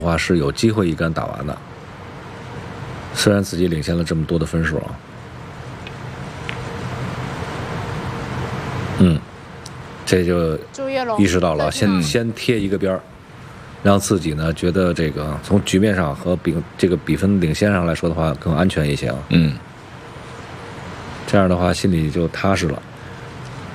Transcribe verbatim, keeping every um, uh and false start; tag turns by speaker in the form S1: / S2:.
S1: 话是有机会一杆打完的，虽然自己领先了这么多的分数啊。嗯，这就意识到了，先先贴一个边儿，让自己呢觉得这个从局面上和比这个比分领先上来说的话更安全一些啊。
S2: 嗯，
S1: 这样的话心里就踏实了。